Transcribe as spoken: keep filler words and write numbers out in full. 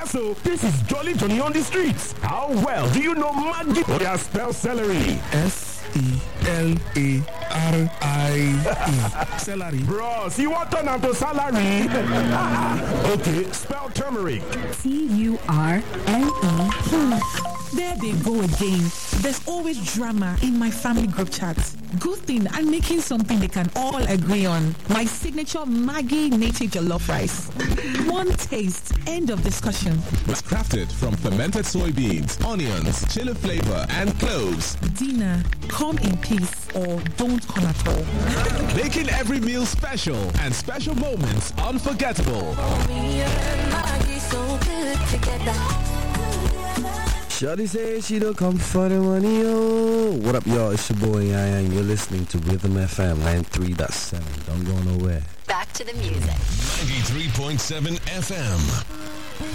Yes, so this is Jolly Johnny on the streets. How well do you know Maggi? Oh, yeah, spell celery. S E L A R I E. Celery. Bros, you want turn to salary? Okay, spell turmeric. T U R N E. There they go again. There's always drama in my family group chat. Good thing I'm making something they can all agree on. My signature Maggi native jollof rice. One taste, end of discussion. It's crafted from fermented soybeans, onions, chili flavor, and cloves. Dinner, come in peace or don't come at all. Making every meal special and special moments unforgettable. Shawty says she don't come for the money, oh. What up, y'all? It's your boy, Yaya, and you're listening to Rhythm F M ninety-three point seven. Don't go nowhere. Back to the music. ninety-three point seven F M.